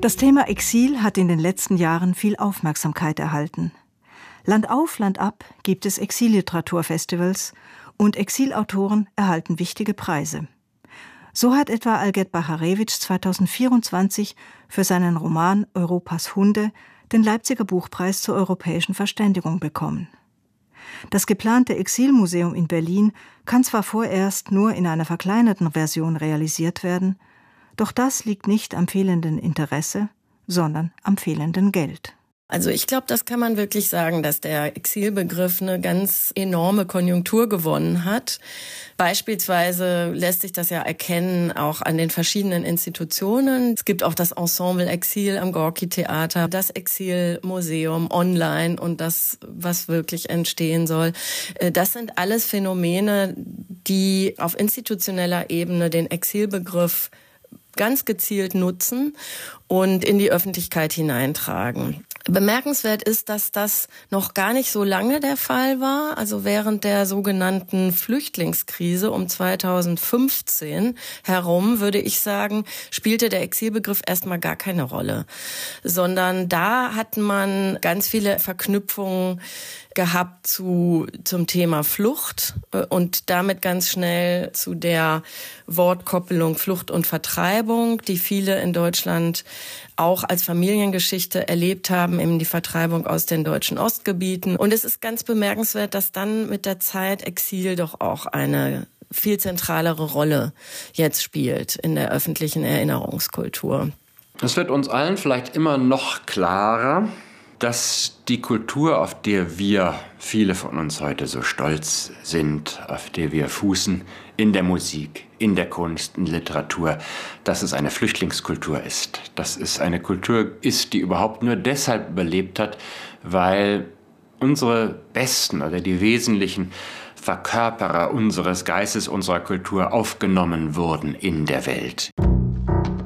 Das Thema Exil hat in den letzten Jahren viel Aufmerksamkeit erhalten. Land auf, Land ab gibt es Exilliteraturfestivals und Exilautoren erhalten wichtige Preise. So hat etwa Alget Bacharewitsch 2024 für seinen Roman Europas Hunde den Leipziger Buchpreis zur europäischen Verständigung bekommen. Das geplante Exilmuseum in Berlin kann zwar vorerst nur in einer verkleinerten Version realisiert werden, doch das liegt nicht am fehlenden Interesse, sondern am fehlenden Geld. Also ich glaube, das kann man wirklich sagen, dass der Exilbegriff eine ganz enorme Konjunktur gewonnen hat. Beispielsweise lässt sich das ja erkennen auch an den verschiedenen Institutionen. Es gibt auch das Ensemble Exil am Gorki-Theater, das Exilmuseum online und das, was wirklich entstehen soll. Das sind alles Phänomene, die auf institutioneller Ebene den Exilbegriff ganz gezielt nutzen und in die Öffentlichkeit hineintragen. Bemerkenswert ist, dass das noch gar nicht so lange der Fall war. Also während der sogenannten Flüchtlingskrise um 2015 herum, würde ich sagen, spielte der Exilbegriff erstmal gar keine Rolle. Sondern da hat man ganz viele Verknüpfungen gehabt zum Thema Flucht und damit ganz schnell zu der Wortkoppelung Flucht und Vertreibung, die viele in Deutschland auch als Familiengeschichte erlebt haben, eben die Vertreibung aus den deutschen Ostgebieten. Und es ist ganz bemerkenswert, dass dann mit der Zeit Exil doch auch eine viel zentralere Rolle jetzt spielt in der öffentlichen Erinnerungskultur. Es wird uns allen vielleicht immer noch klarer, dass die Kultur, auf der wir, viele von uns heute so stolz sind, auf der wir fußen, in der Musik, in der Kunst, in Literatur, dass es eine Flüchtlingskultur ist. Dass es eine Kultur ist, die überhaupt nur deshalb überlebt hat, weil unsere besten oder die wesentlichen Verkörperer unseres Geistes, unserer Kultur aufgenommen wurden in der Welt.